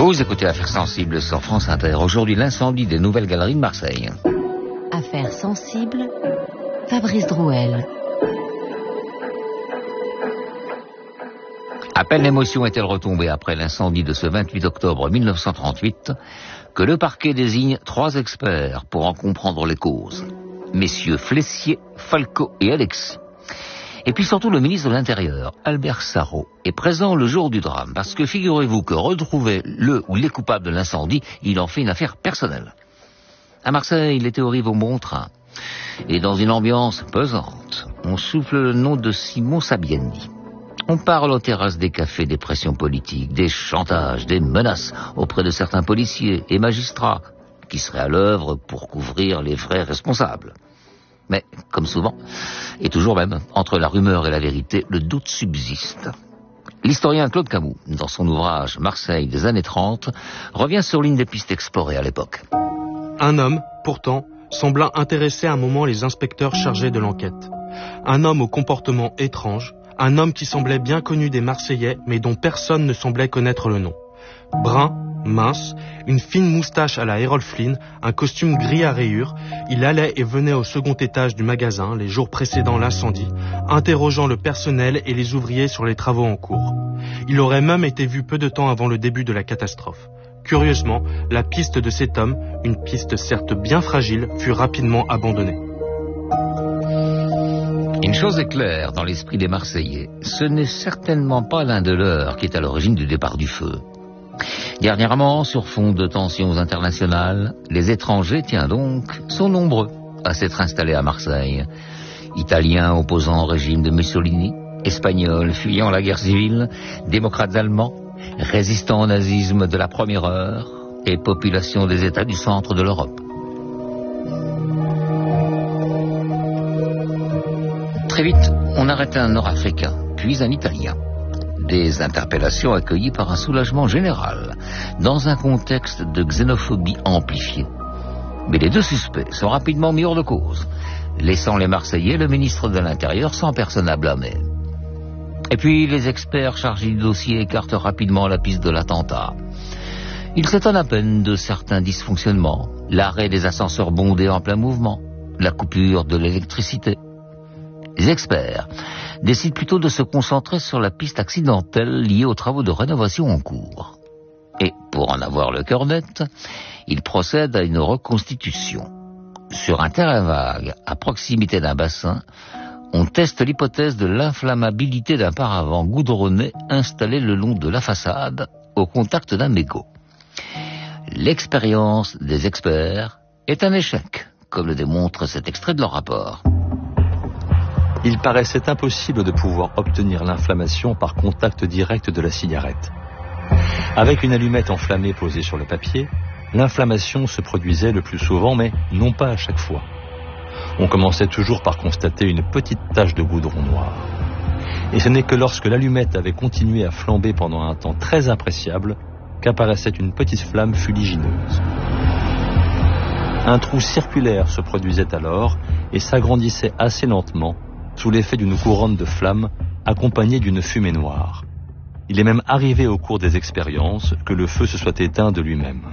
Vous écoutez Affaires sensibles sur France Inter. Aujourd'hui, l'incendie des Nouvelles Galeries de Marseille. Affaires sensibles, Fabrice Drouel. À peine l'émotion est-elle retombée après l'incendie de ce 28 octobre 1938 que le parquet désigne 3 experts pour en comprendre les causes. Messieurs Flessier, Falco et Alexis. Et puis surtout le ministre de l'Intérieur, Albert Sarraut, est présent le jour du drame, parce que figurez-vous que retrouver le ou les coupables de l'incendie, il en fait une affaire personnelle. À Marseille, les théories vont bon train. Et dans une ambiance pesante, on souffle le nom de Simon Sabiani. On parle aux terrasses des cafés des pressions politiques, des chantages, des menaces auprès de certains policiers et magistrats qui seraient à l'œuvre pour couvrir les vrais responsables. Mais, comme souvent, et toujours même, entre la rumeur et la vérité, le doute subsiste. L'historien Claude Camus, dans son ouvrage Marseille des années 30, revient sur l'une des pistes explorées à l'époque. Un homme, pourtant, sembla intéresser à un moment les inspecteurs chargés de l'enquête. Un homme au comportement étrange, un homme qui semblait bien connu des Marseillais, mais dont personne ne semblait connaître le nom. Brun, mince, une fine moustache à la Errol Flynn, un costume gris à rayures, il allait et venait au second étage du magasin les jours précédant l'incendie, interrogeant le personnel et les ouvriers sur les travaux en cours. Il aurait même été vu peu de temps avant le début de la catastrophe. Curieusement, la piste de cet homme, une piste certes bien fragile, fut rapidement abandonnée. Une chose est claire dans l'esprit des Marseillais, ce n'est certainement pas l'un de leurs qui est à l'origine du départ du feu. Dernièrement, sur fond de tensions internationales, les étrangers, tiens donc, sont nombreux à s'être installés à Marseille. Italiens opposant au régime de Mussolini, Espagnols fuyant la guerre civile, démocrates allemands, résistants au nazisme de la première heure et population des États du centre de l'Europe. Très vite, on arrête un Nord-Africain, puis un Italien. Des interpellations accueillies par un soulagement général, dans un contexte de xénophobie amplifiée. Mais les 2 suspects sont rapidement mis hors de cause, laissant les Marseillais le ministre de l'Intérieur sans personne à blâmer. Et puis les experts chargés du dossier écartent rapidement la piste de l'attentat. Ils s'étonnent à peine de certains dysfonctionnements, l'arrêt des ascenseurs bondés en plein mouvement, la coupure de l'électricité. Les experts décident plutôt de se concentrer sur la piste accidentelle liée aux travaux de rénovation en cours. Et pour en avoir le cœur net, ils procèdent à une reconstitution. Sur un terrain vague, à proximité d'un bassin, on teste l'hypothèse de l'inflammabilité d'un paravent goudronné installé le long de la façade, au contact d'un mégot. L'expérience des experts est un échec, comme le démontre cet extrait de leur rapport. Il paraissait impossible de pouvoir obtenir l'inflammation par contact direct de la cigarette. Avec une allumette enflammée posée sur le papier, l'inflammation se produisait le plus souvent, mais non pas à chaque fois. On commençait toujours par constater une petite tache de goudron noir. Et ce n'est que lorsque l'allumette avait continué à flamber pendant un temps très appréciable qu'apparaissait une petite flamme fuligineuse. Un trou circulaire se produisait alors et s'agrandissait assez lentement sous l'effet d'une couronne de flammes accompagnée d'une fumée noire. Il est même arrivé au cours des expériences que le feu se soit éteint de lui-même.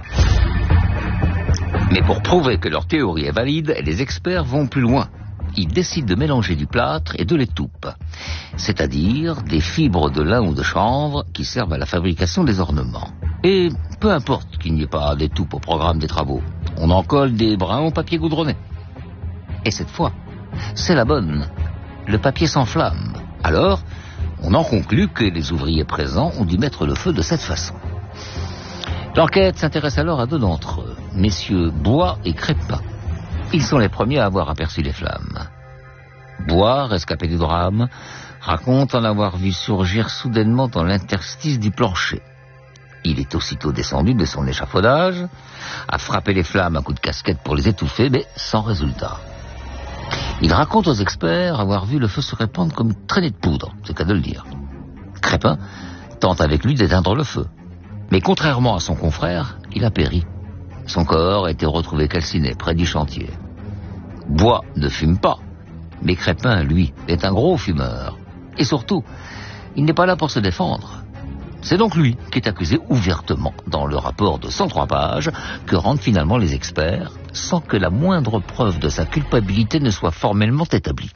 Mais pour prouver que leur théorie est valide, les experts vont plus loin. Ils décident de mélanger du plâtre et de l'étoupe, c'est-à-dire des fibres de lin ou de chanvre qui servent à la fabrication des ornements. Et peu importe qu'il n'y ait pas d'étoupe au programme des travaux, on en colle des brins au papier goudronné. Et cette fois, c'est la bonne. Le papier s'enflamme. Alors, on en conclut que les ouvriers présents ont dû mettre le feu de cette façon. L'enquête s'intéresse alors à 2 d'entre eux, messieurs Bois et Crépin. Ils sont les premiers à avoir aperçu les flammes. Bois, rescapé du drame, raconte en avoir vu surgir soudainement dans l'interstice du plancher. Il est aussitôt descendu de son échafaudage, a frappé les flammes à coups de casquette pour les étouffer, mais sans résultat. Il raconte aux experts avoir vu le feu se répandre comme une traînée de poudre, c'est qu'à de le dire. Crépin tente avec lui d'éteindre le feu. Mais contrairement à son confrère, il a péri. Son corps a été retrouvé calciné près du chantier. Bois ne fume pas, mais Crépin, lui, est un gros fumeur. Et surtout, il n'est pas là pour se défendre. C'est donc lui qui est accusé ouvertement dans le rapport de 103 pages que rendent finalement les experts, sans que la moindre preuve de sa culpabilité ne soit formellement établie.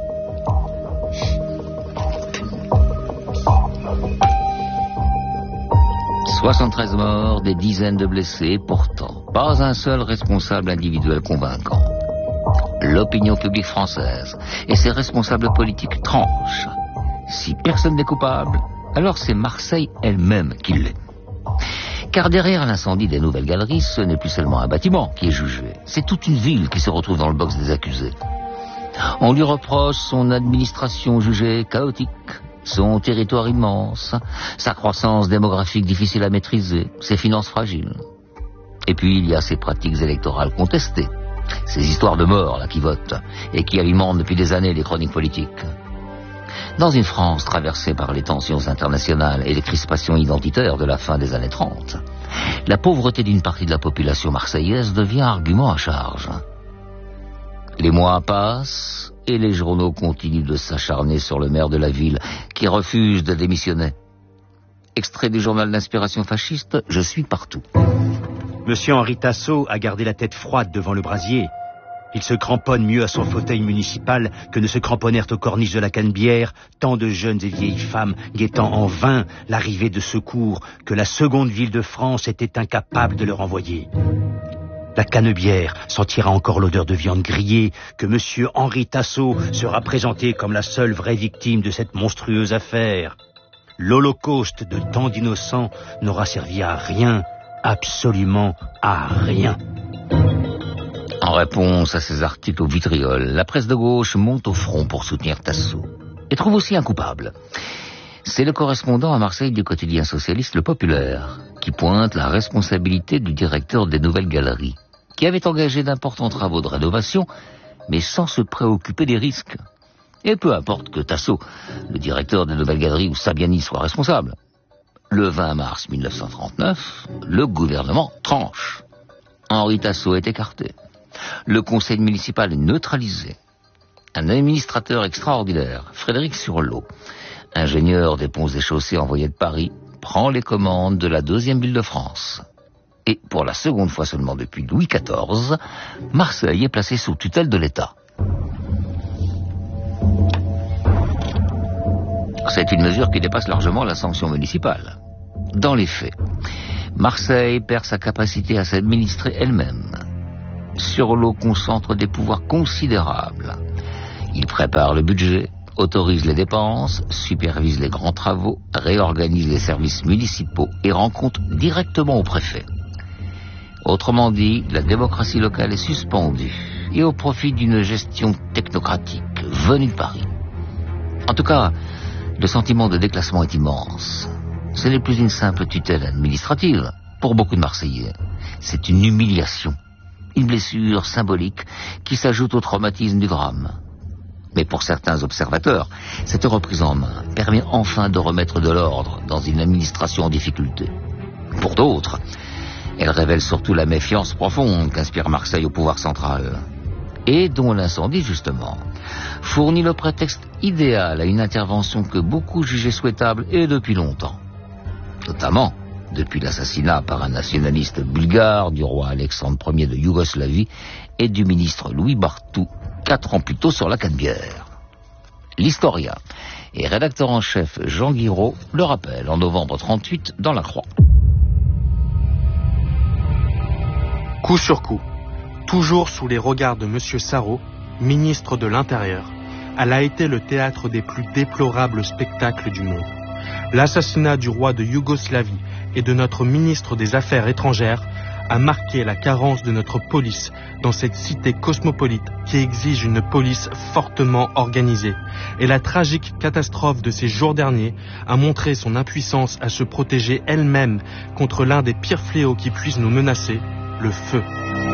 « 73 morts, des dizaines de blessés, pourtant, pas un seul responsable individuel convaincant. L'opinion publique française et ses responsables politiques tranchent. Si personne n'est coupable, alors c'est Marseille elle-même qui l'est. Car derrière l'incendie des Nouvelles Galeries, ce n'est plus seulement un bâtiment qui est jugé, c'est toute une ville qui se retrouve dans le box des accusés. On lui reproche son administration jugée chaotique, son territoire immense, sa croissance démographique difficile à maîtriser, ses finances fragiles. Et puis il y a ses pratiques électorales contestées, ces histoires de morts là qui votent et qui alimentent depuis des années les chroniques politiques. Dans une France traversée par les tensions internationales et les crispations identitaires de la fin des années 30, la pauvreté d'une partie de la population marseillaise devient argument à charge. Les mois passent et les journaux continuent de s'acharner sur le maire de la ville qui refuse de démissionner. Extrait du journal d'inspiration fasciste, je suis partout. Monsieur Henri Tasso a gardé la tête froide devant le brasier. Il se cramponne mieux à son fauteuil municipal que ne se cramponnèrent aux corniches de la Canebière tant de jeunes et vieilles femmes guettant en vain l'arrivée de secours que la seconde ville de France était incapable de leur envoyer. La Canebière sentira encore l'odeur de viande grillée que monsieur Henri Tasso sera présenté comme la seule vraie victime de cette monstrueuse affaire. L'Holocauste de tant d'innocents n'aura servi à rien, absolument à rien. En réponse à ces articles au vitriol, la presse de gauche monte au front pour soutenir Tasso et trouve aussi un coupable. C'est le correspondant à Marseille du quotidien socialiste Le Populaire qui pointe la responsabilité du directeur des Nouvelles Galeries, qui avait engagé d'importants travaux de rénovation, mais sans se préoccuper des risques. Et peu importe que Tasso, le directeur des Nouvelles Galeries ou Sabiani soit responsable. Le 20 mars 1939, le gouvernement tranche. Henri Tasso est écarté. Le conseil municipal est neutralisé. Un administrateur extraordinaire, Frédéric Surlot, ingénieur des ponts et chaussées envoyé de Paris, prend les commandes de la deuxième ville de France. Et pour la seconde fois seulement depuis Louis XIV, Marseille est placée sous tutelle de l'État. C'est une mesure qui dépasse largement la sanction municipale. Dans les faits, Marseille perd sa capacité à s'administrer elle-même. Surlot concentre des pouvoirs considérables. Il prépare le budget, autorise les dépenses, supervise les grands travaux, réorganise les services municipaux et rend compte directement au préfet. Autrement dit, la démocratie locale est suspendue et au profit d'une gestion technocratique venue de Paris. En tout cas, le sentiment de déclassement est immense. Ce n'est plus une simple tutelle administrative pour beaucoup de Marseillais. C'est une humiliation, une blessure symbolique qui s'ajoute au traumatisme du drame. Mais pour certains observateurs, cette reprise en main permet enfin de remettre de l'ordre dans une administration en difficulté. Pour d'autres, elle révèle surtout la méfiance profonde qu'inspire Marseille au pouvoir central, et dont l'incendie, justement, fournit le prétexte idéal à une intervention que beaucoup jugeaient souhaitable et depuis longtemps. Notamment depuis l'assassinat par un nationaliste bulgare du roi Alexandre Ier de Yougoslavie et du ministre Louis Barthou, 4 ans plus tôt sur la Canebière. L'historien et rédacteur en chef Jean Guiraud le rappelle en novembre 1938 dans La Croix. Coup sur coup, toujours sous les regards de M. Sarraut, ministre de l'Intérieur, elle a été le théâtre des plus déplorables spectacles du monde. L'assassinat du roi de Yougoslavie et de notre ministre des Affaires étrangères a marqué la carence de notre police dans cette cité cosmopolite qui exige une police fortement organisée. Et la tragique catastrophe de ces jours derniers a montré son impuissance à se protéger elle-même contre l'un des pires fléaux qui puissent nous menacer, le feu.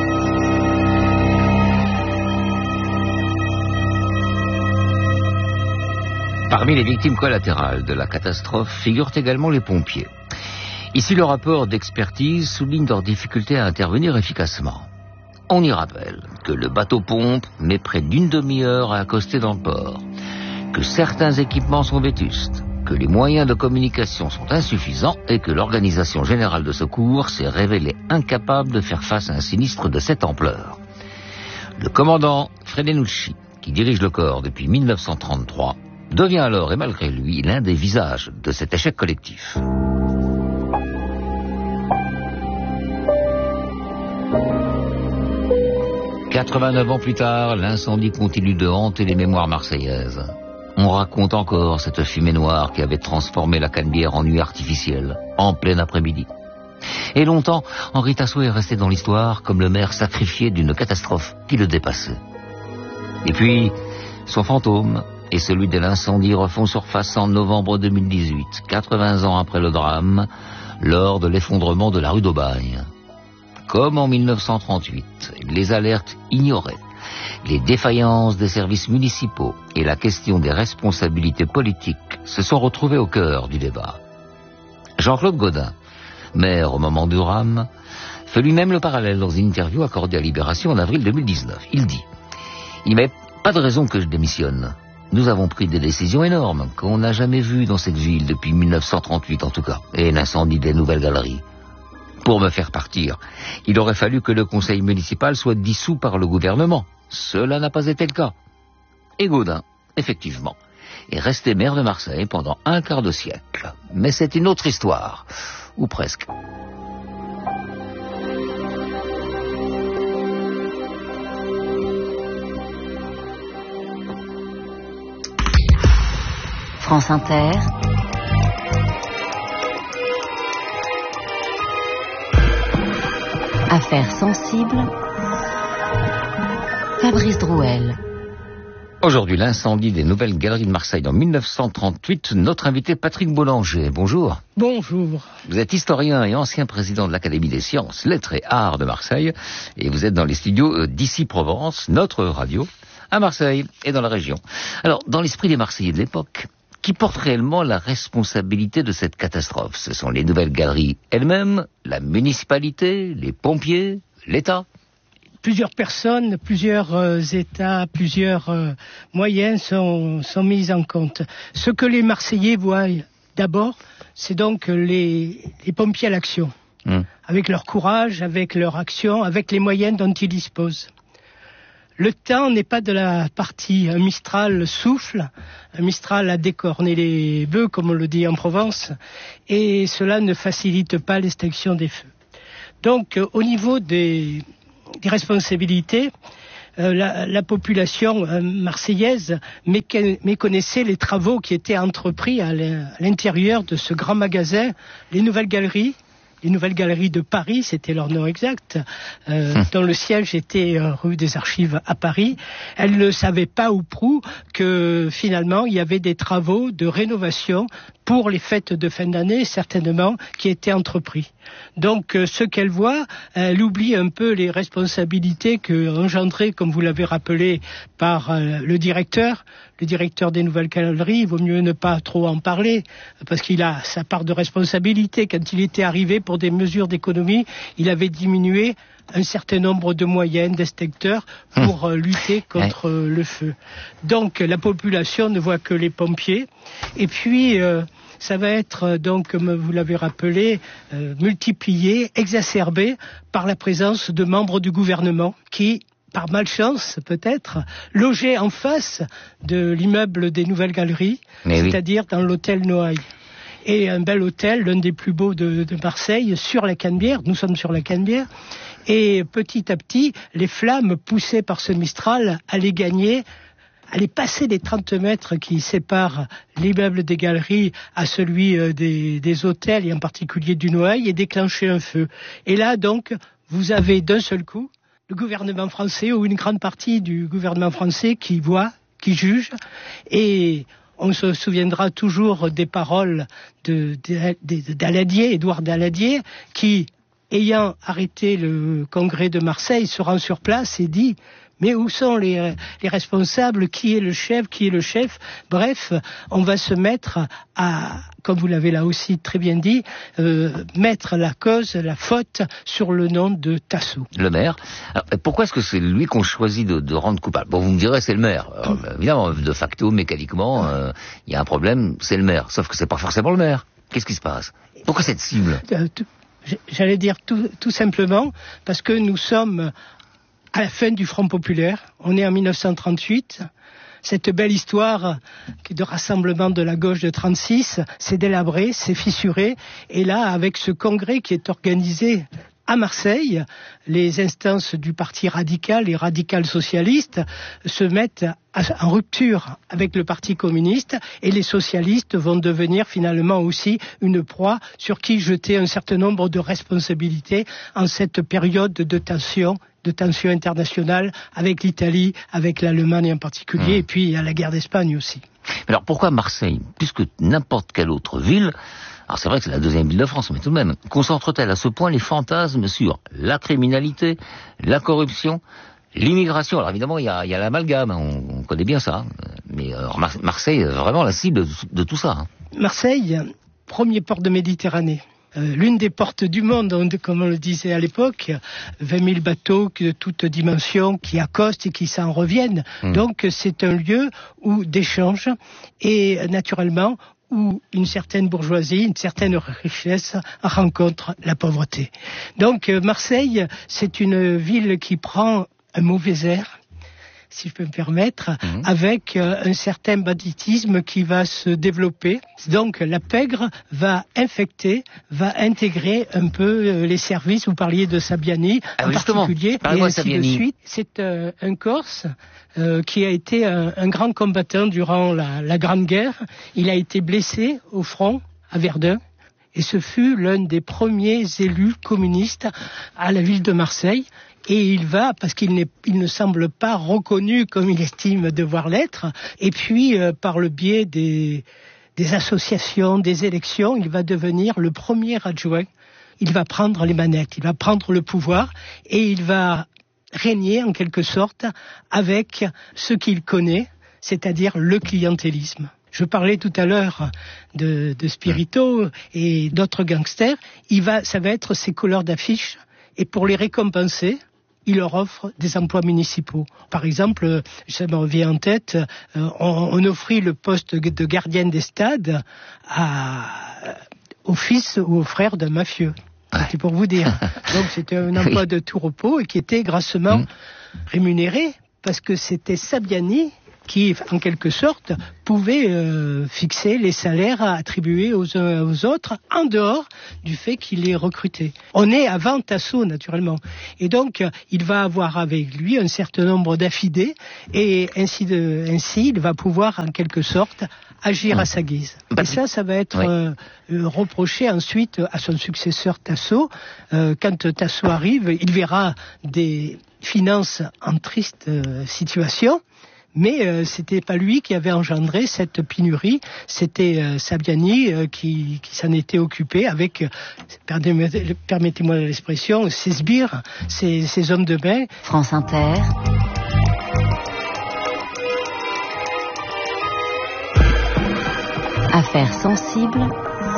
Parmi les victimes collatérales de la catastrophe figurent également les pompiers. Ici, le rapport d'expertise souligne leur difficulté à intervenir efficacement. On y rappelle que le bateau-pompe met près d'une demi-heure à accoster dans le port, que certains équipements sont vétustes, que les moyens de communication sont insuffisants et que l'organisation générale de secours s'est révélée incapable de faire face à un sinistre de cette ampleur. Le commandant Fredenucci, qui dirige le corps depuis 1933, devient alors, et malgré lui, l'un des visages de cet échec collectif. « 89 ans plus tard, l'incendie continue de hanter les mémoires marseillaises. On raconte encore cette fumée noire qui avait transformé la Canebière en nuit artificielle, en plein après-midi. Et longtemps, Henri Tasso est resté dans l'histoire comme le maire sacrifié d'une catastrophe qui le dépassait. Et puis, son fantôme et celui de l'incendie refont surface en novembre 2018, 80 ans après le drame, lors de l'effondrement de la rue d'Aubagne. Comme en 1938, les alertes ignoraient les défaillances des services municipaux et la question des responsabilités politiques se sont retrouvées au cœur du débat. Jean-Claude Gaudin, maire au moment du drame, fait lui-même le parallèle dans une interview accordée à Libération en avril 2019. Il dit « Il n'y a pas de raison que je démissionne. Nous avons pris des décisions énormes qu'on n'a jamais vues dans cette ville depuis 1938 en tout cas, et l'incendie des Nouvelles Galeries. Pour me faire partir, il aurait fallu que le conseil municipal soit dissous par le gouvernement. Cela n'a pas été le cas. Et Gaudin, effectivement, est resté maire de Marseille pendant un quart de siècle. Mais c'est une autre histoire, ou presque. France Inter. Affaires sensibles. Fabrice Drouel. Aujourd'hui, l'incendie des Nouvelles Galeries de Marseille en 1938. Notre invité Patrick Boulanger. Bonjour. Bonjour. Vous êtes historien et ancien président de l'Académie des sciences, lettres et arts de Marseille. Et vous êtes dans les studios d'Ici Provence, notre radio, à Marseille et dans la région. Alors, dans l'esprit des Marseillais de l'époque, qui porte réellement la responsabilité de cette catastrophe? Ce sont les Nouvelles Galeries elles-mêmes, la municipalité, les pompiers, l'État? Plusieurs personnes, plusieurs États, plusieurs moyens sont mis en compte. Ce que les Marseillais voient d'abord, c'est donc les pompiers à l'action. Avec leur courage, avec leur action, avec les moyens dont ils disposent. Le temps n'est pas de la partie. Un Mistral souffle, un Mistral a décorné les bœufs, comme on le dit en Provence, et cela ne facilite pas l'extinction des feux. Donc, au niveau des responsabilités, la population marseillaise méconnaissait les travaux qui étaient entrepris à l'intérieur de ce grand magasin, les Nouvelles Galeries. Les Nouvelles Galeries de Paris, c'était leur nom exact, dont le siège était rue des Archives à Paris. Elles ne savaient pas ou prou que finalement il y avait des travaux de rénovation pour les fêtes de fin d'année, certainement, qui étaient entrepris. Donc ce qu'elle voit, elle oublie un peu les responsabilités engendrées, comme vous l'avez rappelé, par le directeur des Nouvelles Galeries. Il vaut mieux ne pas trop en parler, parce qu'il a sa part de responsabilité. Quand il était arrivé pour des mesures d'économie, il avait diminué un certain nombre de moyens d'extincteurs pour lutter contre le feu. Donc la population ne voit que les pompiers. Et puis ça va être donc, comme vous l'avez rappelé, multiplié, exacerbé par la présence de membres du gouvernement qui, par malchance peut-être, logeaient en face de l'immeuble des Nouvelles Galeries, c'est-à-dire dans l'hôtel Noailles. Et un bel hôtel, l'un des plus beaux de Marseille, sur la Canebière. Nous sommes sur la Canebière. Et petit à petit, les flammes poussées par ce Mistral allaient passer les 30 mètres qui séparent l'immeuble des Galeries à celui des hôtels, et en particulier du Noailles, et déclencher un feu. Et là, donc, vous avez d'un seul coup le gouvernement français, ou une grande partie du gouvernement français, qui voit, qui juge, et on se souviendra toujours des paroles d'Aladier, Édouard Daladier, qui, ayant arrêté le congrès de Marseille, se rend sur place et dit Mais où sont les responsables? Qui est le chef? Bref, on va se mettre à, comme vous l'avez là aussi très bien dit, mettre la faute sur le nom de Tasso. Le maire. Alors, pourquoi est-ce que c'est lui qu'on choisit de rendre coupable? Bon, vous me direz, c'est le maire. Alors, évidemment, de facto, mécaniquement, il y a un problème, c'est le maire. Sauf que c'est pas forcément le maire. Qu'est-ce qui se passe? Pourquoi cette cible? J'allais dire tout simplement parce que nous sommes à la fin du Front populaire. On est en 1938. Cette belle histoire de rassemblement de la gauche de 36 s'est délabrée, s'est fissurée. Et là, avec ce congrès qui est organisé à Marseille, les instances du parti radical, les radicales socialistes, se mettent en rupture avec le parti communiste et les socialistes vont devenir finalement aussi une proie sur qui jeter un certain nombre de responsabilités en cette période de tension internationale avec l'Italie, avec l'Allemagne en particulier, et puis à la guerre d'Espagne aussi. Alors pourquoi Marseille, plus que n'importe quelle autre ville? Alors c'est vrai que c'est la deuxième ville de France, mais tout de même, concentre-t-elle à ce point les fantasmes sur la criminalité, la corruption, l'immigration? Alors évidemment, il y a l'amalgame, on connaît bien ça, mais Marseille est vraiment la cible de tout ça. Marseille, premier port de Méditerranée. L'une des portes du monde, comme on le disait à l'époque, 20 000 bateaux de toutes dimensions qui accostent et qui s'en reviennent. Donc c'est un lieu d'échange et naturellement où une certaine bourgeoisie, une certaine richesse rencontre la pauvreté. Donc Marseille, c'est une ville qui prend un mauvais air, si je peux me permettre, avec un certain banditisme qui va se développer. Donc la pègre va intégrer un peu les services. Vous parliez de Sabiani en particulier, et ainsi de suite. C'est un Corse qui a été un grand combattant durant la Grande Guerre. Il a été blessé au front à Verdun. Et ce fut l'un des premiers élus communistes à la ville de Marseille. Et il va, parce qu'il ne semble pas reconnu comme il estime devoir l'être, et puis par le biais des associations, des élections, il va devenir le premier adjoint. Il va prendre les manettes, il va prendre le pouvoir, et il va régner en quelque sorte avec ce qu'il connaît, c'est-à-dire le clientélisme. Je parlais tout à l'heure de Spirito et d'autres gangsters. Ça va être ses couleurs d'affiche, et pour les récompenser, il leur offre des emplois municipaux. Par exemple, ça me revient en tête, on offrit le poste de gardien des stades au fils ou au frère d'un mafieux. C'était pour vous dire. Donc c'était un emploi de tout repos et qui était grassement rémunéré parce que c'était Sabiani qui, en quelque sorte, pouvait fixer les salaires attribués aux uns et aux autres, en dehors du fait qu'il les recrutait. On est avant Tasso, naturellement. Et donc, il va avoir avec lui un certain nombre d'affidés, et ainsi il va pouvoir, en quelque sorte, agir à sa guise. Et ça va être reproché ensuite à son successeur Tasso. Quand Tasso arrive, il verra des finances en triste situation. Mais c'était pas lui qui avait engendré cette pénurie, c'était Sabiani qui s'en était occupé avec, permettez-moi l'expression, ses sbires, ses hommes de main. France Inter. Affaires sensibles.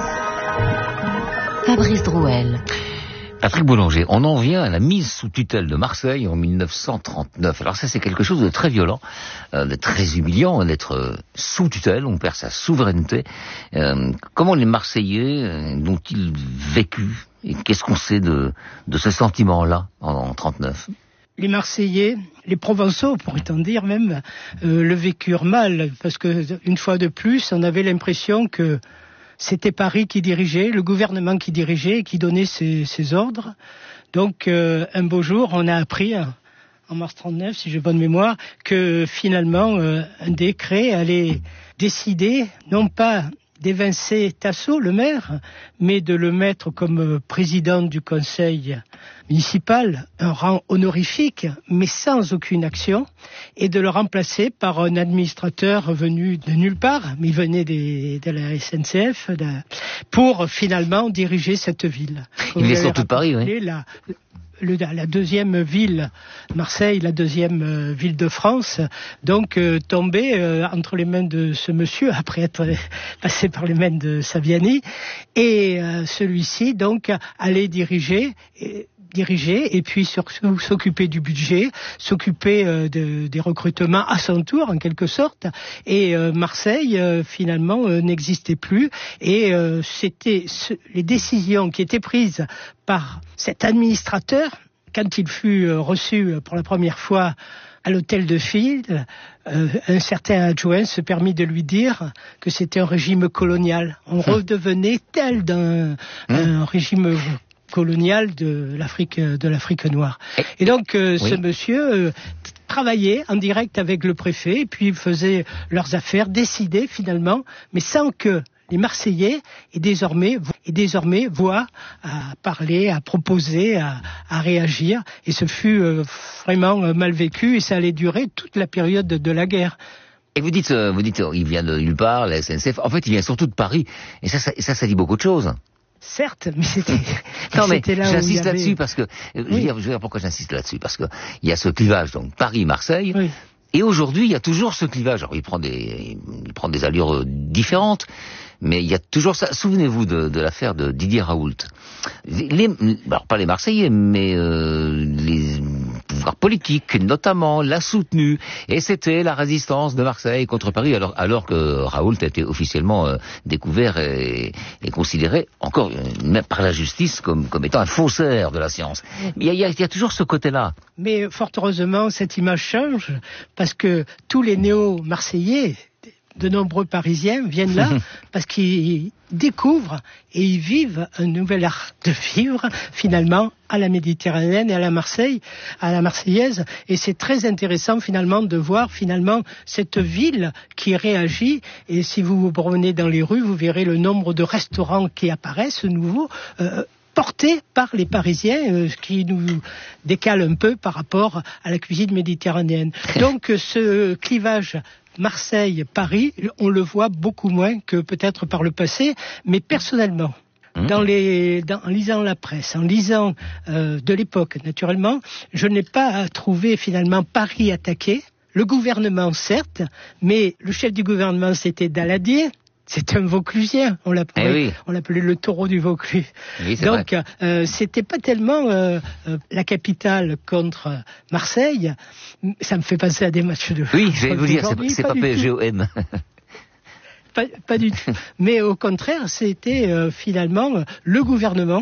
Fabrice Drouel. Patrick Boulanger, on en vient à la mise sous tutelle de Marseille en 1939. Alors ça, c'est quelque chose de très violent, de très humiliant, d'être sous tutelle, on perd sa souveraineté. Comment les Marseillais l'ont-ils vécu? Et qu'est-ce qu'on sait de ce sentiment-là en 39? Les Marseillais, les Provençaux, pourrait-on dire même, le vécurent mal, parce que une fois de plus, on avait l'impression que c'était Paris qui dirigeait, le gouvernement qui dirigeait et qui donnait ses ordres. Donc, un beau jour, on a appris, en mars 39, si j'ai bonne mémoire, que finalement, un décret allait décider, non pas d'évincer Tasso, le maire, mais de le mettre comme président du conseil municipal, un rang honorifique, mais sans aucune action, et de le remplacer par un administrateur venu de nulle part, mais il venait de la SNCF, pour finalement diriger cette ville. Il est sorti de Paris, oui. la deuxième ville, Marseille, la deuxième ville de France, donc tombée entre les mains de ce monsieur, après être passé par les mains de Saviani, et celui-ci donc allait diriger et puis surtout s'occuper du budget, s'occuper des recrutements à son tour en quelque sorte, et Marseille finalement n'existait plus, et c'était les décisions qui étaient prises par cet administrateur quand il fut reçu pour la première fois à l'hôtel de Ville, un certain adjoint se permit de lui dire que c'était un régime colonial. On redevenait tel d'un régime colonial de l'Afrique noire. Et donc ce monsieur travaillait en direct avec le préfet, et puis faisait leurs affaires, décidait finalement, mais sans que les Marseillais aient désormais voix à parler, à proposer, à réagir. Et ce fut vraiment mal vécu, et ça allait durer toute la période de la guerre. Et vous dites, il vient de nulle part, la SNCF. En fait, il vient surtout de Paris. Et ça dit beaucoup de choses. Certes, mais c'était. Non, mais c'était là j'insiste où il y avait... là-dessus parce que je veux dire pourquoi j'insiste là-dessus, parce que il y a ce clivage donc Paris-Marseille. Oui. Et aujourd'hui, il y a toujours ce clivage. Alors, il prend des allures différentes, mais il y a toujours ça. Souvenez-vous de l'affaire de Didier Raoult. Alors, pas les Marseillais, mais les pouvoirs politiques, notamment, l'a soutenu. Et c'était la résistance de Marseille contre Paris, alors que Raoult a été officiellement découvert et considéré, encore même par la justice, comme étant un faussaire de la science. Il y a toujours ce côté-là. Mais fort heureusement, cette image change, parce que tous les néo-marseillais, de nombreux Parisiens, viennent là parce qu'ils découvrent et ils vivent un nouvel art de vivre, finalement, à la méditerranéenne et à la marseillaise. Et c'est très intéressant, finalement, de voir, finalement, cette ville qui réagit. Et si vous vous promenez dans les rues, vous verrez le nombre de restaurants qui apparaissent nouveaux, portés par les Parisiens, ce qui nous décale un peu par rapport à la cuisine méditerranéenne. Donc ce clivage Marseille-Paris, on le voit beaucoup moins que peut-être par le passé, mais personnellement, en lisant la presse, en lisant de l'époque, naturellement, je n'ai pas trouvé finalement Paris attaqué. Le gouvernement, certes, mais le chef du gouvernement, c'était Daladier. C'est un Vauclusien, on l'appelait le taureau du Vaucluse. Oui, donc, c'était pas tellement la capitale contre Marseille. Ça me fait penser à des matchs de foot. Oui, je vais vous dire, c'est pas PSGOM. Pas du tout. Mais au contraire, c'était finalement le gouvernement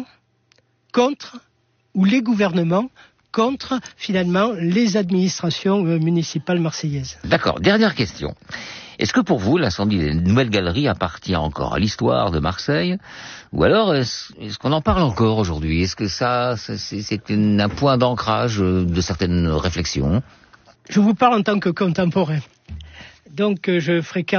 les gouvernements contre, finalement, les administrations municipales marseillaises. D'accord, dernière question. Est-ce que pour vous, l'incendie des Nouvelles Galeries appartient encore à l'histoire de Marseille? Ou alors, est-ce qu'on en parle encore aujourd'hui? Est-ce que c'est un point d'ancrage de certaines réflexions? Je vous parle en tant que contemporain. Donc, je fréquente